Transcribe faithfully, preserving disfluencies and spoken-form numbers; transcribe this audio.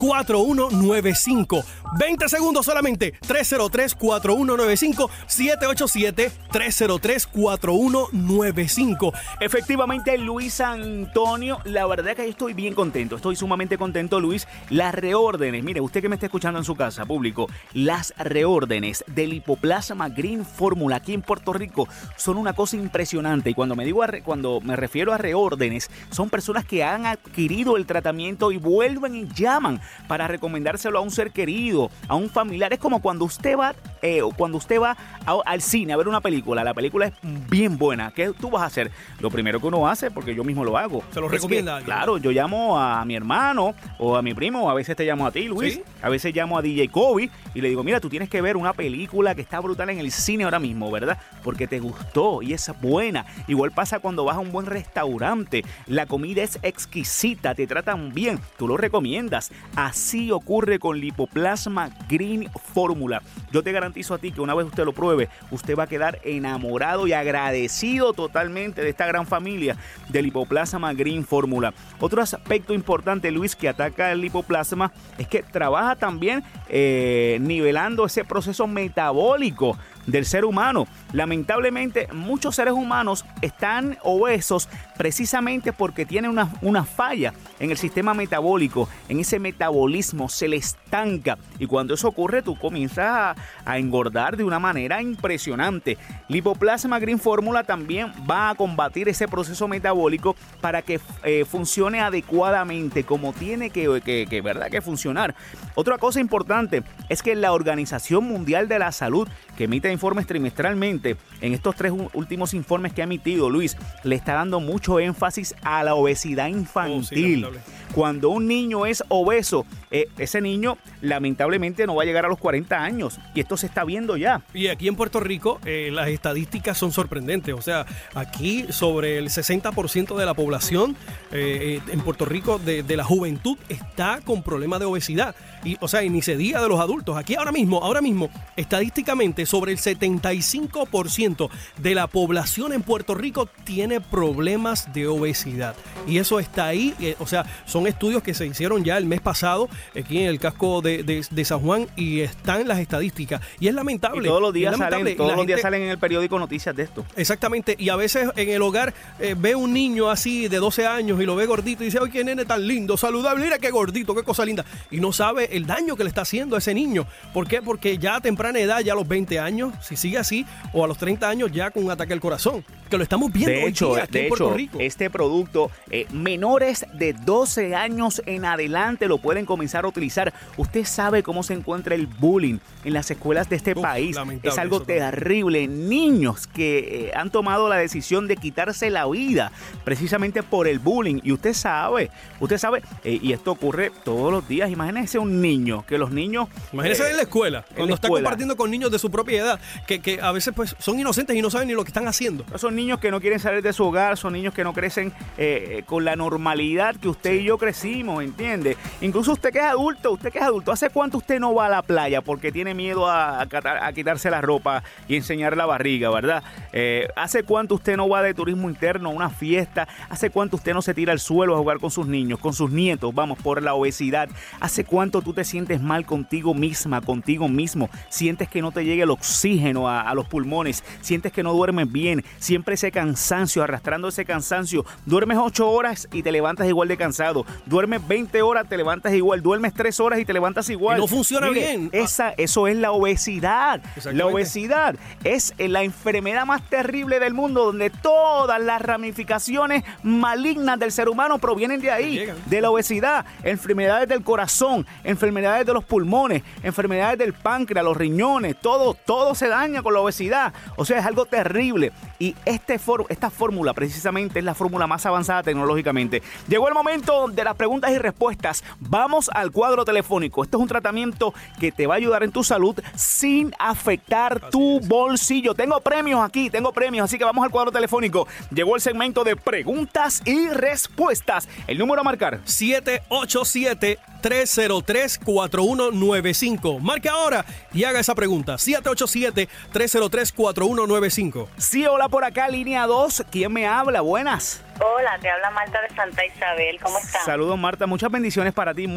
cuatro uno nueve cinco. veinte segundos solamente. tres cero tres, cuatro uno nueve cinco. siete ocho siete, tres cero tres, cuatro uno nueve cinco. Efectivamente, Luis Antonio, la verdad que yo estoy bien contento. Estoy sumamente contento, Luis. Las reórdenes, mire, usted que me está escuchando en su casa, público, las reórdenes del Lipoplasma Green Fórmula aquí en Puerto Rico son una cosa impresionante. Y cuando me digo a re, cuando me refiero a reórdenes, son personas que han adquirido el tratamiento y vuelven y llaman para recomendárselo a un ser querido, a un familiar. Es como cuando usted va, eh, cuando usted va a, al cine a ver una película. La película es bien buena. ¿Qué tú vas a hacer? Lo primero que uno hace, porque yo mismo lo hago. ¿Se lo es recomienda? Que, claro, yo llamo a mi hermano o a mi primo, a veces te llamo a ti, Luis, ¿sí? A veces llamo a D J Kobe y le digo, mira, tú tienes que ver una película que está brutal en el cine ahora mismo, ¿verdad? Porque te gustó y es buena. Igual pasa cuando vas a un buen restaurante, la comida es exquisita, te tratan bien, tú lo recomiendas. Así ocurre con Lipoplasma Green Fórmula. Yo te garantizo a ti que una vez usted lo pruebe, usted va a quedar enamorado y agradecido totalmente de esta gran familia de Lipoplasma Green Fórmula. Otro aspecto importante, Luis, que ataca el lipoplasma es que trabaja también eh, nivelando ese proceso metabólico del ser humano. Lamentablemente, muchos seres humanos están obesos precisamente porque tienen una, una falla en el sistema metabólico, en ese metabolismo se le estanca y cuando eso ocurre tú comienzas a, a engordar de una manera impresionante. Lipoplasma Green Fórmula también va a combatir ese proceso metabólico para que eh, funcione adecuadamente como tiene que, que, que, ¿verdad? que funcionar. Otra cosa importante es que la Organización Mundial de la Salud, que emite informes trimestralmente, en estos tres últimos informes que ha emitido, Luis, le está dando mucho énfasis a la obesidad infantil. Oh, sí, cuando un niño es obeso, eh, ese niño lamentablemente no va a llegar a los cuarenta años y esto se está viendo ya. Y aquí en Puerto Rico eh, las estadísticas son sorprendentes, o sea, aquí sobre el sesenta por ciento de la población eh, en Puerto Rico de, de la juventud está con problemas de obesidad y, o sea, y ni se diga de los adultos. Aquí ahora mismo, ahora mismo, estadísticamente sobre el setenta y cinco por ciento de la población en Puerto Rico tiene problemas de obesidad y eso está ahí, eh, o sea, son estudios que se hicieron ya el mes pasado aquí en el casco de, de, de San Juan y están las estadísticas y es lamentable. Y todos los días salen, todos los gente, días salen en el periódico noticias de esto. Exactamente, y a veces en el hogar eh, ve un niño así de doce años y lo ve gordito y dice, ¡ay, qué nene tan lindo, saludable, mira qué gordito, qué cosa linda! Y no sabe el daño que le está haciendo a ese niño. ¿Por qué? Porque ya a temprana edad, ya a los veinte años, si sigue así, o a los treinta años ya con un ataque al corazón, que lo estamos viendo de hoy hecho, día aquí de en Puerto hecho, Rico. Este producto, eh, menores de doce años en adelante lo pueden comenzar a utilizar. Usted sabe cómo se encuentra el bullying en las escuelas de este Uf, país. Es algo terrible. Niños que eh, han tomado la decisión de quitarse la vida precisamente por el bullying. Y usted sabe, usted sabe, eh, y esto ocurre todos los días. Imagínese un niño, que los niños... Imagínese eh, en la escuela, en cuando la está escuela. compartiendo con niños de su propia edad, que, que a veces pues son inocentes y no saben ni lo que están haciendo. Son niños que no quieren salir de su hogar, son niños que no crecen eh, con la normalidad que usted sí. y yo crecimos, ¿entiende? Incluso usted que es adulto, usted que es adulto, ¿hace cuánto usted no va a la playa porque tiene miedo a, a, a quitarse la ropa y enseñar la barriga, ¿verdad? Eh, ¿Hace cuánto usted no va de turismo interno a una fiesta? ¿Hace cuánto usted no se tira al suelo a jugar con sus niños, con sus nietos, vamos, por la obesidad? ¿Hace cuánto tú te sientes mal contigo misma, contigo mismo? Sientes que no te llega el oxígeno a, a los pulmones, sientes que no duermes bien, siempre ese cansancio, arrastrando ese cansancio. Duermes ocho horas y te levantas igual de cansado. Duermes veinte horas, te levantas igual. Duermes tres horas y te levantas igual. Y no funciona Mire, bien. Esa, eso es la obesidad. La obesidad es la enfermedad más terrible del mundo, donde todas las ramificaciones malignas del ser humano provienen de ahí, de la obesidad. Enfermedades del corazón, enfermedades de los pulmones, enfermedades del páncreas, los riñones, todo, todo se daña con la obesidad. O sea, es algo terrible. Y este for, esta fórmula precisamente es la fórmula más avanzada tecnológicamente. Llegó el momento de las preguntas y respuestas. Vamos al cuadro telefónico. Esto es un tratamiento que te va a ayudar en tu salud sin afectar así tu es. bolsillo. Tengo premios aquí, tengo premios, así que vamos al cuadro telefónico. Llegó el segmento de preguntas y respuestas. El número a marcar: siete ocho siete, tres cero tres, cuatro uno nueve cinco. Marque ahora y haga esa pregunta. siete ocho siete, tres cero tres, cuatro uno nueve cinco. Sí, hola por acá, línea dos. ¿Quién me habla? Buenas. Hola, te habla Marta de Santa Isabel. ¿Cómo estás? Saludos, Marta. Muchas bendiciones para ti.